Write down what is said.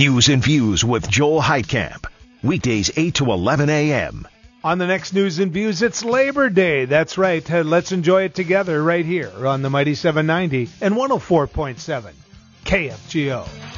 News and Views with Joel Heitkamp. Weekdays 8 to 11 a.m. On the next News and Views, it's Labor Day. That's right. Let's enjoy it together right here on the Mighty 790 and 104.7 KFGO.